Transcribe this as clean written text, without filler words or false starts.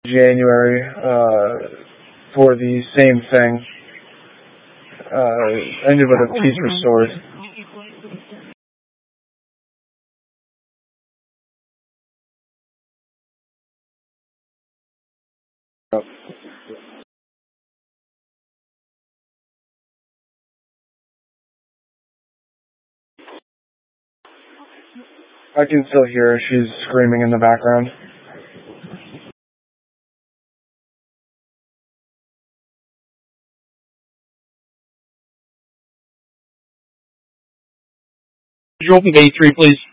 January for the same thing. Ended with a peace restored. I can still hear her. She's screaming in the background. Could you open bay 3, please?